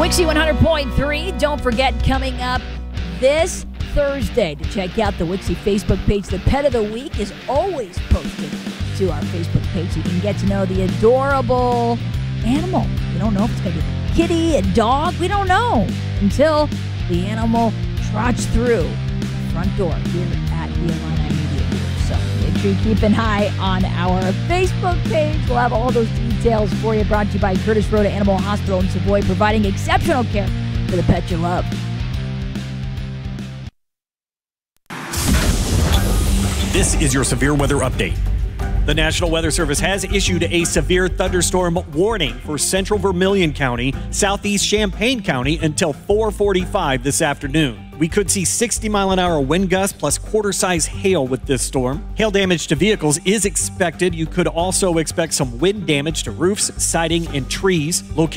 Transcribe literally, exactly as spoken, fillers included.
Wixie one hundred point three. Don't forget, coming up this Thursday, to check out the Wixie Facebook page. The Pet of the Week is always posted to our Facebook page. You can get to know the adorable animal. We don't know if it's going to be a kitty, a dog. We don't know until the animal trots through the front door here at the Illini Media Group. So make sure you keep an eye on our Facebook page. We'll have all those details for you. Brought to you by Curtis Rhoda Animal Hospital in Savoy, providing exceptional care for the pet you love. This is your severe weather update. The National Weather Service has issued a severe thunderstorm warning for central Vermilion County, southeast Champaign County until four forty-five this afternoon. We could see sixty mile an hour wind gusts plus quarter-size hail with this storm. Hail damage to vehicles is expected. You could also expect some wind damage to roofs, siding, and trees. Location